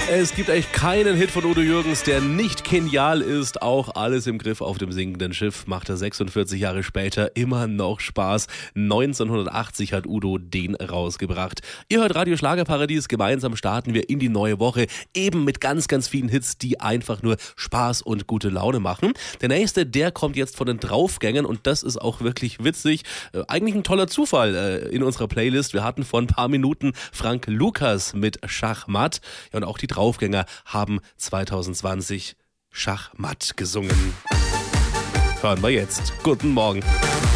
Es gibt eigentlich keinen Hit von Udo Jürgens, der nicht genial ist. Auch Alles im Griff auf dem sinkenden Schiff macht er 46 Jahre später immer noch Spaß. 1980 hat Udo den rausgebracht. Ihr hört Radio Schlagerparadies. Gemeinsam starten wir in die neue Woche. Eben mit ganz, ganz vielen Hits, die einfach nur Spaß und gute Laune machen. Der nächste, der kommt jetzt von den Draufgängern und das ist auch wirklich witzig. Eigentlich ein toller Zufall in unserer Playlist. Wir hatten vor ein paar Minuten Frank Lukas mit Schachmatt. Ja, und auch die Draufgänger haben 2020 Schachmatt gesungen. Hören wir jetzt. Guten Morgen.